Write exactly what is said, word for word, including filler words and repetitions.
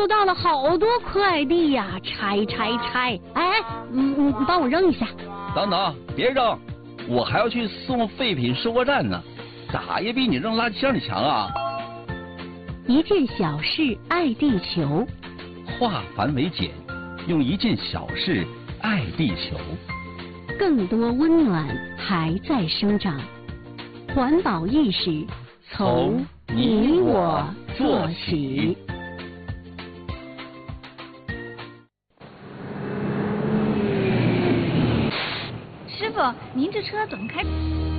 收到了好多快递呀，拆拆拆！哎，嗯，你帮我扔一下。 等等，别扔，我还要去送废品收货站呢，咋也比你扔垃圾箱里强啊！ 一件小事爱地球， 化繁为简，用一件小事爱地球。 更多温暖还在生长，环保意识从你我做起。 师傅，您这车怎么开？